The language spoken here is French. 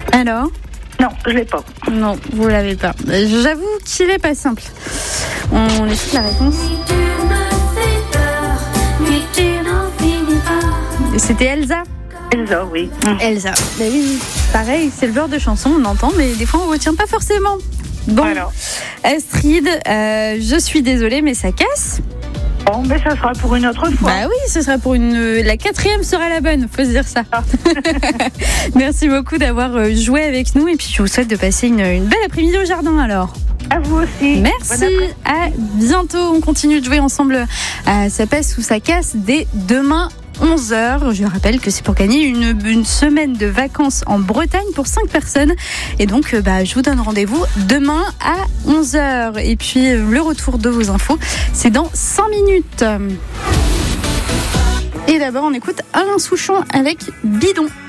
Alors ? Non, je l'ai pas. Non, vous l'avez pas. J'avoue qu'il est pas simple. On écoute la réponse. Et c'était Elsa. Elsa, oui. Elsa. Ben oui, pareil, c'est le genre de chanson, on entend, mais des fois on retient pas forcément. Bon, Voilà. Astrid, je suis désolée, mais ça casse. Bon, mais ça sera pour une autre fois. Bah oui, ce sera pour la 4e sera la bonne, faut se dire ça. Merci beaucoup d'avoir joué avec nous et puis je vous souhaite de passer une belle après-midi au jardin alors. À vous aussi. Merci, à bientôt. On continue de jouer ensemble à Ça passe ou ça casse dès demain 11h. Je rappelle que c'est pour gagner une semaine de vacances en Bretagne pour 5 personnes. Et donc, je vous donne rendez-vous demain à 11h. Et puis, le retour de vos infos, c'est dans 5 minutes. Et d'abord, on écoute Alain Souchon avec Bidon.